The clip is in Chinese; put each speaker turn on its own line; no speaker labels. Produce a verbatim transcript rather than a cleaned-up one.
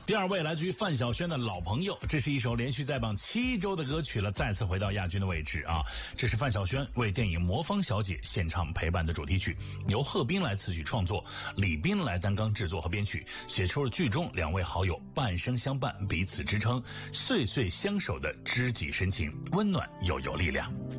第二位来自于范晓萱的老朋友，这是一首连续在榜七周的歌曲了，再次回到亚军的位置啊！这是范晓萱为电影《魔方小姐》献唱陪伴的主题曲，由贺斌来词曲创作，李斌来担纲制作和编曲，写出了剧中两位好友半生相伴、彼此支撑、岁岁相守的知己深情，温暖又有力量。